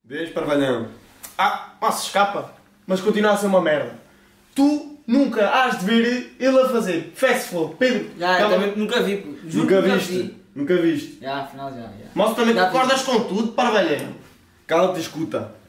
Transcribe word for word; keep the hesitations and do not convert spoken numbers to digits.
Vês, parvalhão? Ah, ah, se escapa. Mas continua a ser uma merda. Tu nunca has de ver ele a fazer. Fast flow. Pedro. Já, eu calma. também nunca vi. pô. Juro Nunca que viste? vi. Nunca viste? Já, afinal já. já. Mas tu também Já vi. concordas com tudo, parvalhão. Cala-te e escuta.